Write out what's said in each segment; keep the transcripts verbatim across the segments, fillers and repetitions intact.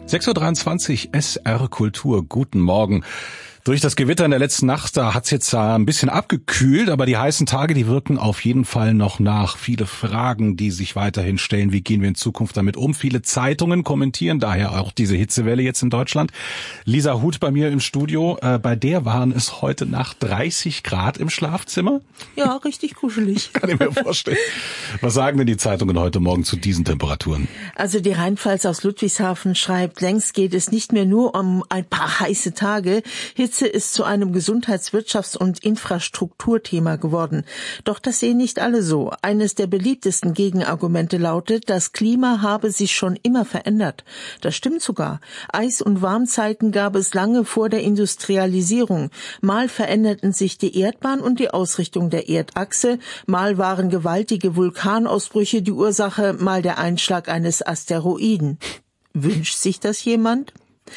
sechs Uhr dreiundzwanzig, S R Kultur, guten Morgen. Durch das Gewitter in der letzten Nacht, da hat's jetzt ein bisschen abgekühlt, aber die heißen Tage, die wirken auf jeden Fall noch nach. Viele Fragen, die sich weiterhin stellen, wie gehen wir in Zukunft damit um? Viele Zeitungen kommentieren daher auch diese Hitzewelle jetzt in Deutschland. Lisa Huth bei mir im Studio, äh, bei der waren es heute Nacht dreißig Grad im Schlafzimmer. Ja, richtig kuschelig. Kann ich mir vorstellen. Was sagen denn die Zeitungen heute Morgen zu diesen Temperaturen? Also die Rheinpfalz aus Ludwigshafen schreibt, längst geht es nicht mehr nur um ein paar heiße Tage. Hitze ist zu einem Gesundheits-, Wirtschafts- und Infrastrukturthema geworden. Doch das sehen nicht alle so. Eines der beliebtesten Gegenargumente lautet, das Klima habe sich schon immer verändert. Das stimmt sogar. Eis- und Warmzeiten gab es lange vor der Industrialisierung. Mal veränderten sich die Erdbahn und die Ausrichtung der Erdachse, mal waren gewaltige Vulkanausbrüche die Ursache, mal der Einschlag eines Asteroiden. Wünscht sich das jemand?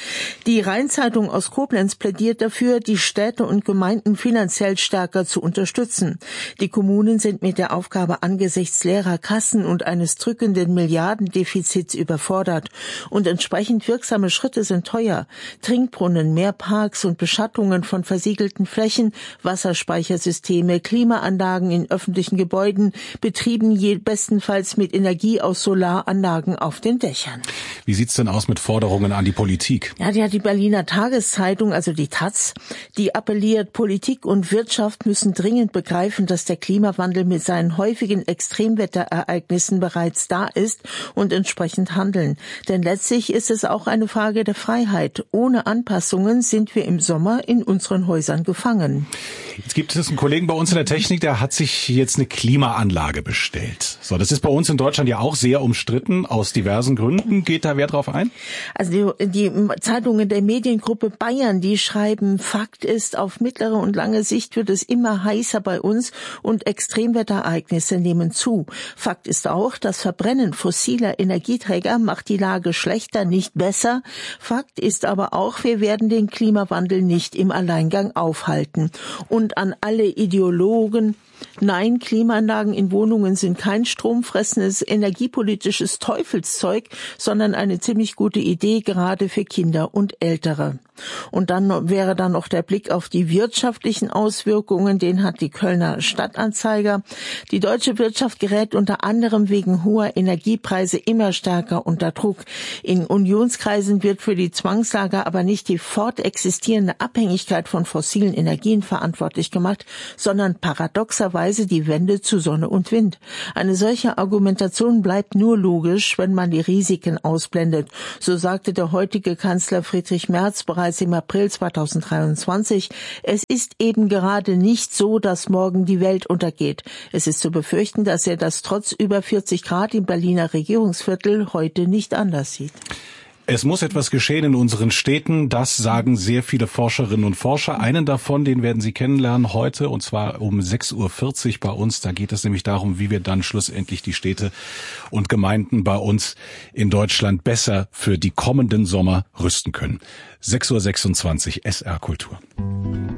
Die Rheinzeitung aus Koblenz plädiert dafür, die Städte und Gemeinden finanziell stärker zu unterstützen. Die Kommunen sind mit der Aufgabe angesichts leerer Kassen und eines drückenden Milliardendefizits überfordert. Und entsprechend wirksame Schritte sind teuer. Trinkbrunnen, mehr Parks und Beschattungen von versiegelten Flächen, Wasserspeichersysteme, Klimaanlagen in öffentlichen Gebäuden, betrieben je bestenfalls mit Energie aus Solaranlagen auf den Dächern. Wie sieht's denn aus mit Forderungen an die Politik? Ja, die hat die Berliner Tageszeitung, also die Taz, die appelliert, Politik und Wirtschaft müssen dringend begreifen, dass der Klimawandel mit seinen häufigen Extremwetterereignissen bereits da ist und entsprechend handeln. Denn letztlich ist es auch eine Frage der Freiheit. Ohne Anpassungen sind wir im Sommer in unseren Häusern gefangen. Jetzt gibt es einen Kollegen bei uns in der Technik, der hat sich jetzt eine Klimaanlage bestellt. So, das ist bei uns in Deutschland ja auch sehr umstritten, aus diversen Gründen. Geht da wer drauf ein? Also die, die Zeitungen der Mediengruppe Bayern, die schreiben, Fakt ist, auf mittlere und lange Sicht wird es immer heißer bei uns und Extremwetterereignisse nehmen zu. Fakt ist auch, das Verbrennen fossiler Energieträger macht die Lage schlechter, nicht besser. Fakt ist aber auch, wir werden den Klimawandel nicht im Alleingang aufhalten. Und an alle Ideologen: Nein, Klimaanlagen in Wohnungen sind kein stromfressendes energiepolitisches Teufelszeug, sondern eine ziemlich gute Idee, gerade für Kinder und Ältere. Und dann wäre dann noch der Blick auf die wirtschaftlichen Auswirkungen, den hat die Kölner Stadtanzeiger. Die deutsche Wirtschaft gerät unter anderem wegen hoher Energiepreise immer stärker unter Druck. In Unionskreisen wird für die Zwangslage aber nicht die fortexistierende Abhängigkeit von fossilen Energien verantwortlich gemacht, sondern paradoxerweise die Wende zu Sonne und Wind. Eine solche Argumentation bleibt nur logisch, wenn man die Risiken ausblendet. So sagte der heutige Kanzler Friedrich Merz bereits im April zweitausenddreiundzwanzig, es ist eben gerade nicht so, dass morgen die Welt untergeht. Es ist zu befürchten, dass er das trotz über vierzig Grad im Berliner Regierungsviertel heute nicht anders sieht. Es muss etwas geschehen in unseren Städten, das sagen sehr viele Forscherinnen und Forscher. Einen davon, den werden Sie kennenlernen heute, und zwar um sechs Uhr vierzig bei uns. Da geht es nämlich darum, wie wir dann schlussendlich die Städte und Gemeinden bei uns in Deutschland besser für die kommenden Sommer rüsten können. sechs Uhr sechsundzwanzig, S R Kultur.